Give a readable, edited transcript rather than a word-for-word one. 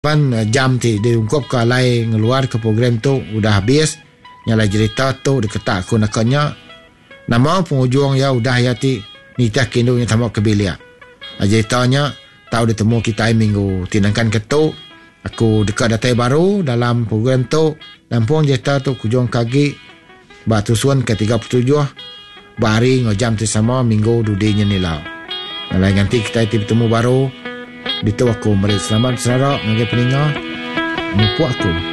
jam ti diungkap ke alai ngeluar ke program tu udah habis nyala cerita tu diketak aku nakanya nama penghujung ya udah ya ti nitah kindu nya tamak kebilia ceritanya tahu ditemu kita minggu tinangkan ketu aku dekat datai baru dalam program tu lampung cerita tu kujung kaki batu suan ke 37 bari ngojam tu sama minggu dudinya nilau lain nanti kita bertemu baru. Dito ako marit. Selamat sarap. Nagay peninga. Mupo ako.